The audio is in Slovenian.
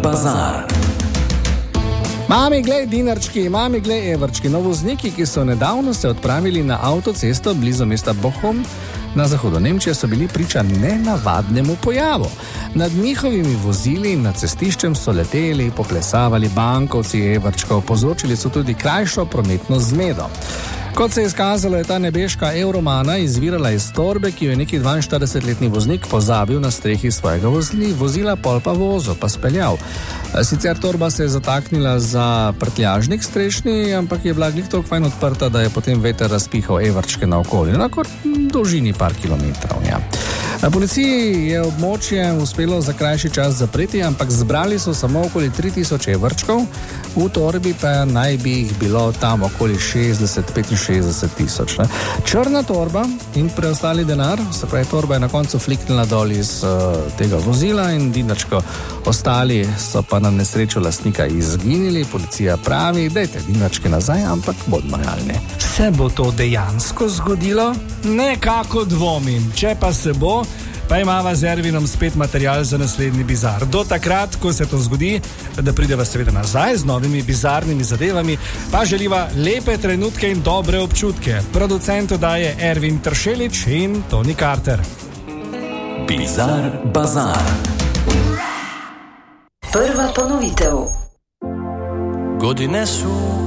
bazar. Mami, glej, dinarčki, mami, glej, evrčki. Vozniki, ki so nedavno se odpravili na avtocesto blizu mesta Bochum na zahodu Nemčije, so bili priča nenavadnemu pojavu. Nad njihovimi vozili in nad cestiščem so leteli, poplesavali bankovci evrčkov, povzročili so tudi krajšo prometno zmedo. Kot se je izkazalo, je ta nebeška euromana izvirala iz torbe, ki jo je neki 42-letni voznik pozabil na strehi svojega vozila, pol pa vozil, pa speljal. Sicer torba se je zataknila za prtljažnik strešni, ampak je bila glih toliko fajn odprta, da je potem veter razpihal evrčke naokoli, na dolžini par kilometrov. Ja. Policiji je območje uspelo za krajši čas zapreti, ampak zbrali so samo okoli 3000 evrčkov, v torbi pa naj bi jih bilo tam okoli 60-65 tisoč. Črna torba in preostali denar, se pravi torba je na koncu fliknila dol iz tega vozila in dinarčko, ostali so pa na nesrečo lastnika izginili. Policija pravi, dajte dinarčke nazaj, ampak bodimo realni. Se bo to dejansko zgodilo? Nekako dvomim. Če pa se bo, pa imava z Ervinom spet material za naslednji bizar. Do takrat, ko se to zgodi, da prideva seveda nazaj z novimi bizarnimi zadevami, pa želiva lepe trenutke in dobre občutke. Producent oddaje Ervin Tršelič in Toni Carter. Bizar bazar. Prva ponovitev. Godine su